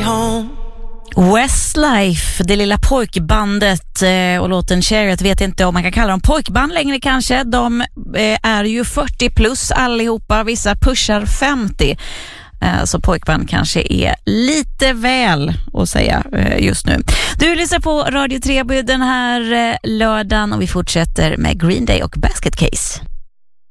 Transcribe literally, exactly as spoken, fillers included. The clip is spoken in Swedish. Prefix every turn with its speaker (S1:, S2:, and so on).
S1: home.
S2: Westlife, det lilla pojkbandet och låten Chariot, vet inte om man kan kalla dem pojkband längre kanske. De är ju fyrtio plus allihopa, vissa pushar femtio. Så pojkband kanske är lite väl att säga just nu. Du lyssnar på Radio Treby den här lördagen och vi fortsätter med Green Day och Basket Case.